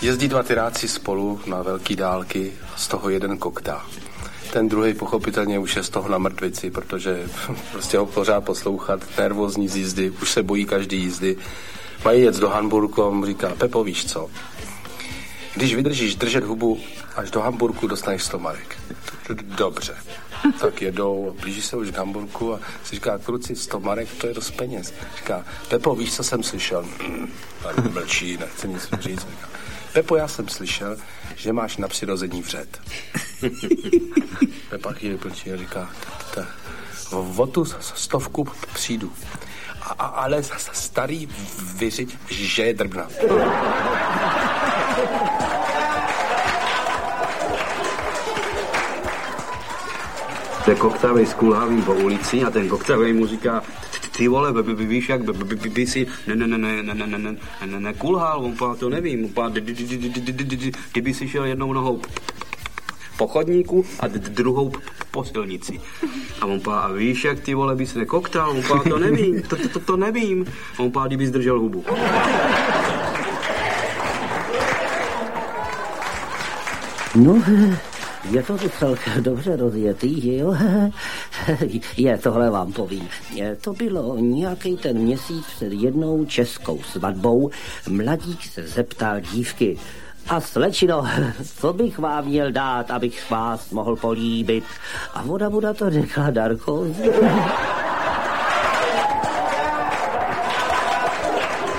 Jezdí dva tyráci spolu na velký dálky, z toho jeden koktá. Ten druhý pochopitelně už je z toho na mrtvici, protože prostě ho pořád poslouchat, nervózní z jízdy, už se bojí každý jízdy. Mají jet do Hamburku a mu říká, Pepo, víš co? Když vydržíš držet hubu až do Hamburku, dostaneš 100 marek. Dobře. Tak jedou, blíží se už k Hamburku a si říká, kluci, 100 marek, to je dost peněz. Říká, Pepo, víš, co jsem slyšel? Tady mlčí, nechce nic říct. Říká, Pepo, já jsem slyšel, že máš na přirození vřet. Pepa chvíli mlčí a říká, o tu 100 přijdu. Ale starý vyřiď, že je drbna. Ten koktavej skulhavý po ulici a ten koktavej mu říká, ty vole, víš jak, by si nekulhal, on to nevím, kdyby si šel jednou nohou po chodníku a druhou po silnici. A on pá, a víš jak, ty vole, bys nekoktal, on pá, to nevím, to nevím. A on pá, kdyby zdržel hubu. No, je to tu celkem dobře rozjetý, že jo? Tohle vám povím. To bylo nějaký ten měsíc před jednou českou svatbou. Mladík se zeptal dívky. A slečino, co bych vám měl dát, abych vás mohl políbit? A voda to řekla, Darko.